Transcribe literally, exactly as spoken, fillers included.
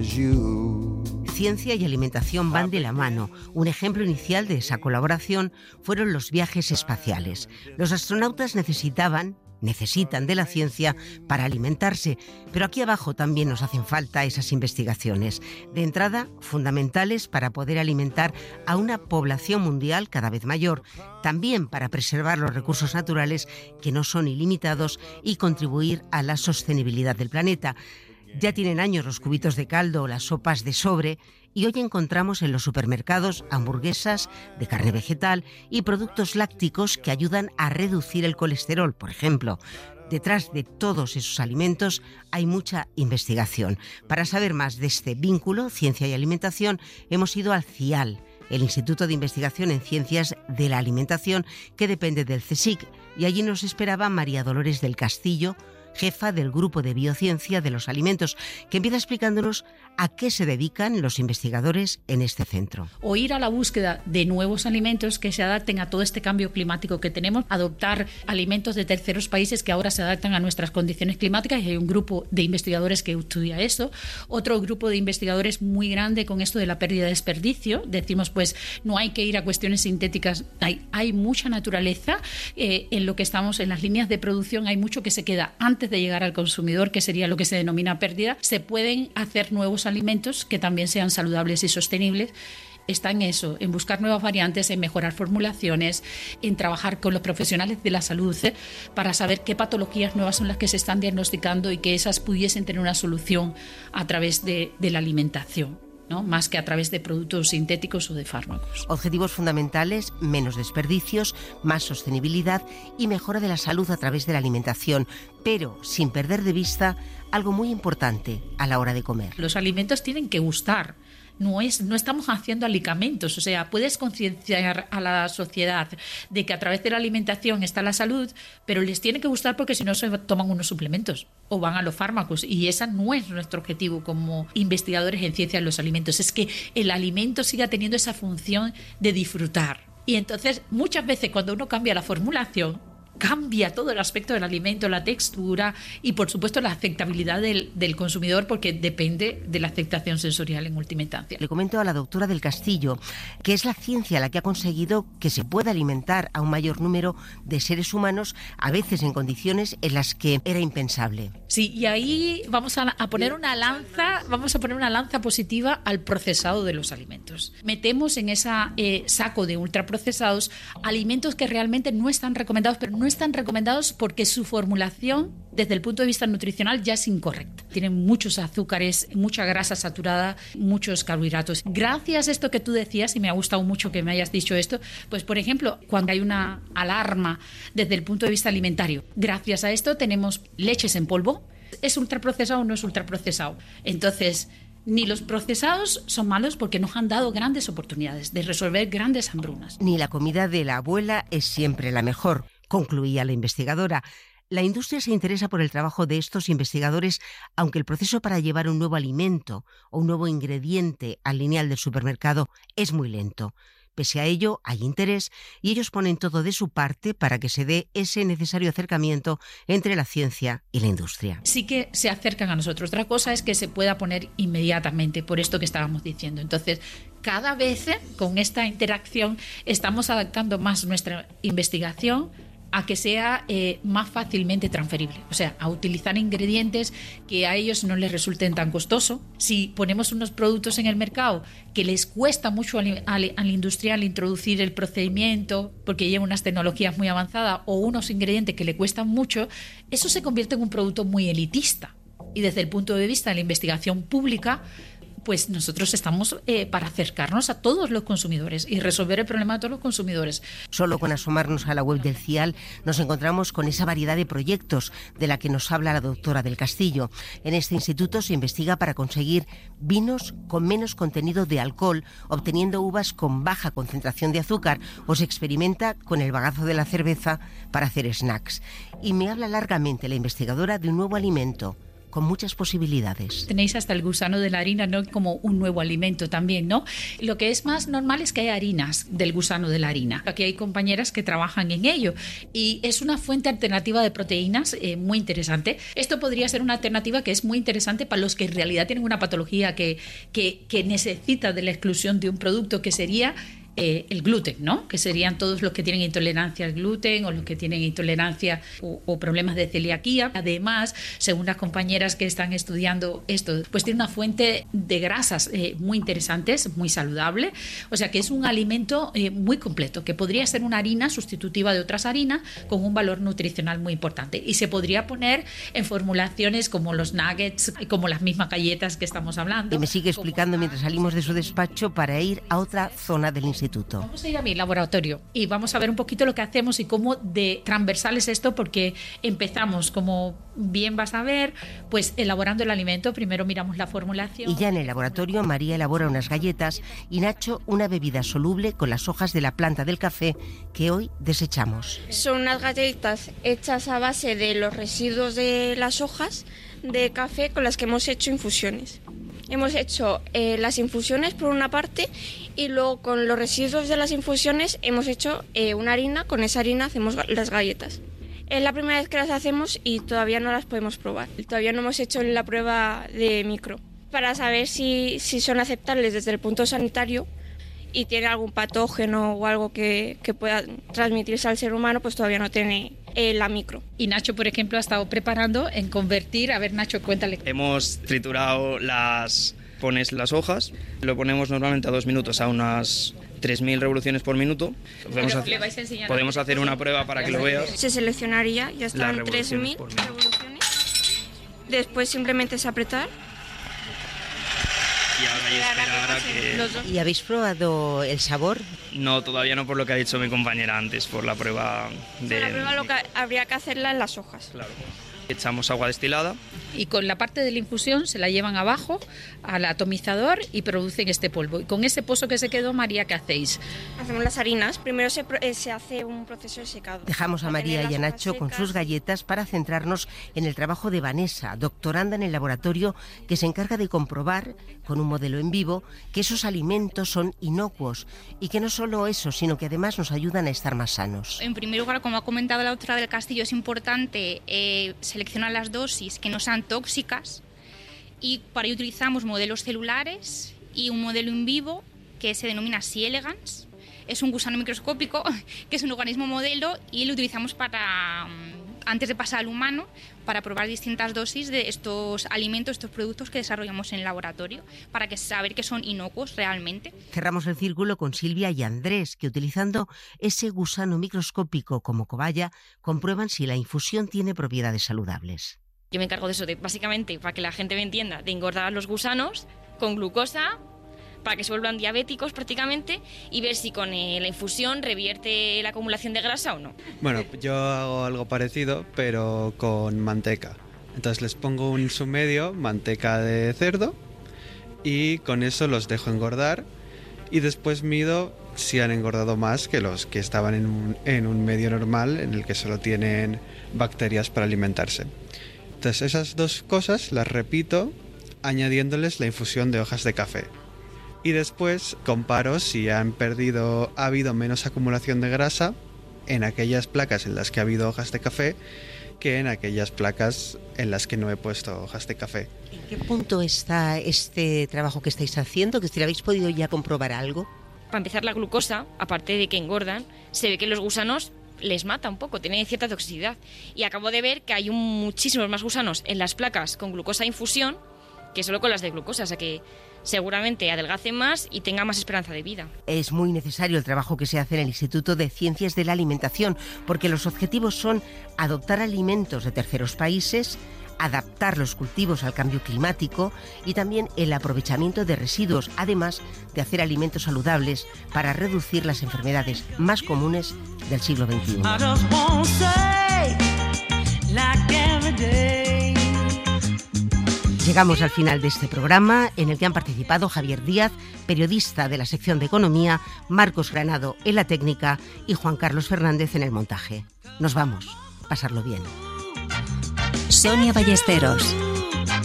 Ciencia y alimentación van de la mano. Un ejemplo inicial de esa colaboración fueron los viajes espaciales. Los astronautas necesitaban, necesitan de la ciencia para alimentarse, pero aquí abajo también nos hacen falta esas investigaciones. De entrada, fundamentales para poder alimentar a una población mundial cada vez mayor, también para preservar los recursos naturales que no son ilimitados y contribuir a la sostenibilidad del planeta. Ya tienen años los cubitos de caldo o las sopas de sobre y hoy encontramos en los supermercados hamburguesas de carne vegetal y productos lácticos que ayudan a reducir el colesterol, por ejemplo. Detrás de todos esos alimentos hay mucha investigación. Para saber más de este vínculo, ciencia y alimentación, hemos ido al CIAL, el Instituto de Investigación en Ciencias de la Alimentación, que depende del CSIC, y allí nos esperaba María Dolores del Castillo, jefa del Grupo de Biociencia de los Alimentos, que empieza explicándonos a qué se dedican los investigadores en este centro. O ir a la búsqueda de nuevos alimentos que se adapten a todo este cambio climático que tenemos, adoptar alimentos de terceros países que ahora se adaptan a nuestras condiciones climáticas, y hay un grupo de investigadores que estudia eso. Otro grupo de investigadores muy grande con esto de la pérdida de desperdicio. Decimos, pues, no hay que ir a cuestiones sintéticas, hay, hay mucha naturaleza eh, en lo que estamos, en las líneas de producción hay mucho que se queda antes de llegar al consumidor, que sería lo que se denomina pérdida. Se pueden hacer nuevos alimentos que también sean saludables y sostenibles. Está en eso, en buscar nuevas variantes, en mejorar formulaciones, en trabajar con los profesionales de la salud ¿eh? para saber qué patologías nuevas son las que se están diagnosticando y que esas pudiesen tener una solución a través de, de la alimentación, ¿no? Más que a través de productos sintéticos o de fármacos. Objetivos fundamentales: menos desperdicios, más sostenibilidad y mejora de la salud a través de la alimentación, pero sin perder de vista algo muy importante a la hora de comer. Los alimentos tienen que gustar. No, es, no estamos haciendo alicamentos, o sea, puedes concienciar a la sociedad de que a través de la alimentación está la salud, pero les tiene que gustar porque si no se toman unos suplementos o van a los fármacos, y ese no es nuestro objetivo como investigadores en ciencia de los alimentos, es que el alimento siga teniendo esa función de disfrutar. Y entonces muchas veces cuando uno cambia la formulación, cambia todo el aspecto del alimento, la textura y, por supuesto, la aceptabilidad del, del consumidor, porque depende de la aceptación sensorial en última instancia. Le comento a la doctora del Castillo que es la ciencia la que ha conseguido que se pueda alimentar a un mayor número de seres humanos, a veces en condiciones en las que era impensable. Sí, y ahí vamos a, a poner una lanza, vamos a poner una lanza positiva al procesado de los alimentos. Metemos en ese eh, saco de ultraprocesados alimentos que realmente no están recomendados, pero no están recomendados porque su formulación desde el punto de vista nutricional ya es incorrecta. Tienen muchos azúcares, mucha grasa saturada, muchos carbohidratos. Gracias a esto que tú decías, y me ha gustado mucho que me hayas dicho esto, pues por ejemplo, cuando hay una alarma desde el punto de vista alimentario, gracias a esto tenemos leches en polvo. ¿Es ultraprocesado o no es ultraprocesado? Entonces, ni los procesados son malos porque nos han dado grandes oportunidades de resolver grandes hambrunas. Ni la comida de la abuela es siempre la mejor, concluía la investigadora. La industria se interesa por el trabajo de estos investigadores, aunque el proceso para llevar un nuevo alimento o un nuevo ingrediente al lineal del supermercado es muy lento. Pese a ello, hay interés y ellos ponen todo de su parte para que se dé ese necesario acercamiento entre la ciencia y la industria. Sí que se acercan a nosotros. Otra cosa es que se pueda poner inmediatamente, por esto que estábamos diciendo. Entonces, cada vez con esta interacción estamos adaptando más nuestra investigación a que sea eh, más fácilmente transferible, o sea, a utilizar ingredientes que a ellos no les resulten tan costosos. Si ponemos unos productos en el mercado que les cuesta mucho al, al, al industrial introducir el procedimiento porque lleva unas tecnologías muy avanzadas o unos ingredientes que le cuestan mucho, eso se convierte en un producto muy elitista. Y desde el punto de vista de la investigación pública, pues nosotros estamos eh, para acercarnos a todos los consumidores y resolver el problema de todos los consumidores. Solo con asomarnos a la web del CIAL nos encontramos con esa variedad de proyectos de la que nos habla la doctora del Castillo. En este instituto se investiga para conseguir vinos con menos contenido de alcohol, obteniendo uvas con baja concentración de azúcar, o se experimenta con el bagazo de la cerveza para hacer snacks. Y me habla largamente la investigadora de un nuevo alimento con muchas posibilidades. Tenéis hasta el gusano de la harina, ¿no?, como un nuevo alimento también, ¿no? Lo que es más normal es que hay harinas del gusano de la harina. Aquí hay compañeras que trabajan en ello y es una fuente alternativa de proteínas eh, muy interesante. Esto podría ser una alternativa que es muy interesante para los que en realidad tienen una patología que, que, que necesita de la exclusión de un producto, que sería Eh, el gluten, ¿no? Que serían todos los que tienen intolerancia al gluten o los que tienen intolerancia o, o problemas de celiaquía. Además, según las compañeras que están estudiando esto, pues tiene una fuente de grasas eh, muy interesantes, muy saludable. O sea que es un alimento eh, muy completo, que podría ser una harina sustitutiva de otras harinas con un valor nutricional muy importante. Y se podría poner en formulaciones como los nuggets, como las mismas galletas que estamos hablando. Y me sigue explicando mientras salimos de su despacho para ir a otra zona del instituto. Vamos a ir a mi laboratorio y vamos a ver un poquito lo que hacemos y cómo de transversal es esto, porque empezamos, como bien vas a ver, pues elaborando el alimento. Primero miramos la formulación. Y ya en el laboratorio, María elabora unas galletas y Nacho una bebida soluble con las hojas de la planta del café que hoy desechamos. Son unas galletas hechas a base de los residuos de las hojas de café con las que hemos hecho infusiones. Hemos hecho eh, las infusiones por una parte y luego con los residuos de las infusiones hemos hecho eh, una harina, con esa harina hacemos las galletas. Es la primera vez que las hacemos y todavía no las podemos probar. Todavía no hemos hecho la prueba de micro para saber si, si son aceptables desde el punto sanitario y tiene algún patógeno o algo que, que pueda transmitirse al ser humano, pues todavía no tiene eh, la micro. Y Nacho, por ejemplo, ha estado preparando en convertir. A ver, Nacho, cuéntale. Hemos triturado las... Pones las hojas, lo ponemos normalmente a dos minutos a unas tres mil revoluciones por minuto. Podemos, hacer, podemos hacer una prueba para que lo veas. Se seleccionaría, ya están tres mil revoluciones. Después simplemente es apretar. Y ahora hay esperar a que... ¿Y habéis probado el sabor? No, todavía no, por lo que ha dicho mi compañera antes, por la prueba de... La prueba lo que habría que hacerla en las hojas. Claro. Echamos agua destilada. Y con la parte de la infusión se la llevan abajo al atomizador y producen este polvo. Y con ese pozo que se quedó, María, ¿qué hacéis? Hacemos las harinas. Primero se, se hace un proceso de secado. Dejamos a María y a Nacho con sus galletas para centrarnos en el trabajo de Vanessa, doctoranda en el laboratorio que se encarga de comprobar, con un modelo en vivo, que esos alimentos son inocuos y que no solo eso, sino que además nos ayudan a estar más sanos. En primer lugar, como ha comentado la doctora del Castillo, es importante eh, seleccionar las dosis que no sean tóxicas, y para ello utilizamos modelos celulares y un modelo in vivo que se denomina C. elegans. Es un gusano microscópico que es un organismo modelo y lo utilizamos para, antes de pasar al humano, para probar distintas dosis de estos alimentos, estos productos que desarrollamos en el laboratorio, para que saber que son inocuos realmente. Cerramos el círculo con Silvia y Andrés, que utilizando ese gusano microscópico como cobaya, comprueban si la infusión tiene propiedades saludables. Yo me encargo de eso, de, básicamente, para que la gente me entienda, de engordar a los gusanos con glucosa, para que se vuelvan diabéticos prácticamente, y ver si con eh, la infusión revierte la acumulación de grasa o no. Bueno, yo hago algo parecido, pero con manteca. Entonces les pongo en su medio manteca de cerdo y con eso los dejo engordar y después mido si han engordado más que los que estaban en un, en un medio normal en el que solo tienen bacterias para alimentarse. Entonces esas dos cosas las repito añadiéndoles la infusión de hojas de café. Y después comparo si han perdido, ha habido menos acumulación de grasa en aquellas placas en las que ha habido hojas de café que en aquellas placas en las que no he puesto hojas de café. ¿En qué punto está este trabajo que estáis haciendo? ¿Que si habéis podido ya comprobar algo? Para empezar, la glucosa, aparte de que engordan, se ve que los gusanos les mata un poco, tienen cierta toxicidad. Y acabo de ver que hay un, muchísimos más gusanos en las placas con glucosa infusión que solo con las de glucosa, o sea que seguramente adelgacen más y tengan más esperanza de vida. Es muy necesario el trabajo que se hace en el Instituto de Ciencias de la Alimentación, porque los objetivos son adoptar alimentos de terceros países, adaptar los cultivos al cambio climático y también el aprovechamiento de residuos, además de hacer alimentos saludables para reducir las enfermedades más comunes del siglo veintiuno. Llegamos al final de este programa, en el que han participado Javier Díaz, periodista de la sección de Economía, Marcos Granado en la técnica y Juan Carlos Fernández en el montaje. Nos vamos. Pasarlo bien. Sonia Ballesteros.